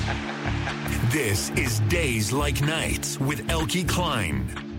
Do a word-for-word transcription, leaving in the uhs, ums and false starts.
This is Days Like Nights with Elkie Klein.